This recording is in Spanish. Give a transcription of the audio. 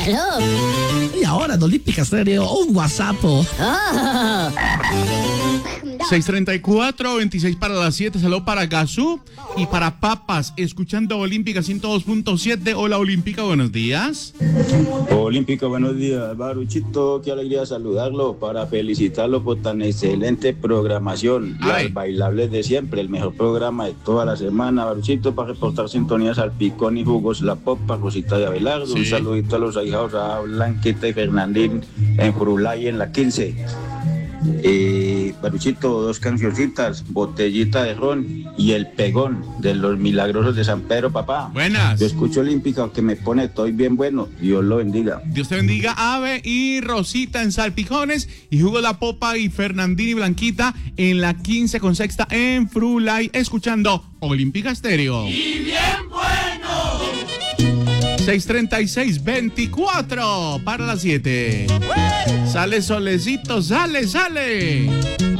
Aló. Y ahora en Olímpica Estéreo, un WhatsApp. 6:34, 26 para las 7. Saludos para Gazú y para Papas, escuchando Olímpica 102.7. Hola Olímpica, buenos días. Olímpica, buenos días, Baruchito, qué alegría saludarlo para felicitarlo por tan excelente programación. Las bailables de siempre, el mejor programa de toda la semana, Baruchito, para reportar sintonías al Picón y Jugos La Popa, Rosita de Abelardo. Sí. Un saludito a los ahijados, a Blanquita y Fernandín en Frulay en la 15. Baruchito, 2 cancioncitas, Botellita de Ron y El Pegón de los Milagrosos de San Pedro, papá. Buenas. Yo escucho Olímpica, aunque me pone, estoy bien bueno. Dios lo bendiga. Dios te bendiga, Ave y Rosita en Salpicones y Jugo La Popa y Fernandín y Blanquita en la 15 con sexta en Frulay, escuchando Olímpica Estéreo. ¡Y bien bueno! 6:36, 24 para las 7. Sale solecito, sale.